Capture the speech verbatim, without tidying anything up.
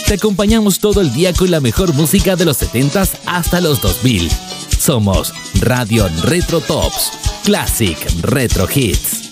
Te acompañamos todo el día con la mejor música de los setentas hasta los dos mil. Somos Radio Retro Tops, Classic Retro Hits.